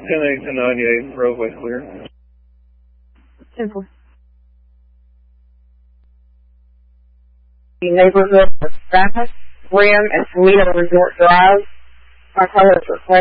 10-8 to 98, roadway clear. 10-4. The neighborhood of Baptist, Rim, and Toledo Resort Drive. My colors are